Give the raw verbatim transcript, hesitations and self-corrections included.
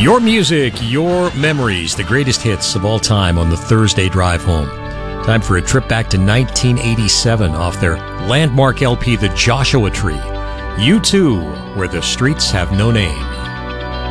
Your music, your memories, the greatest hits of all time on the Thursday Drive Home. Time for a trip back to nineteen eighty-seven off their landmark L P, The Joshua Tree. U two, Where the Streets Have No Name.